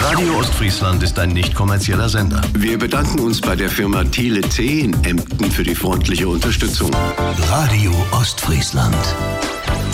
Radio Ostfriesland ist ein nicht kommerzieller Sender. Wir bedanken uns bei der Firma Thiele T in Emden für die freundliche Unterstützung. Radio Ostfriesland.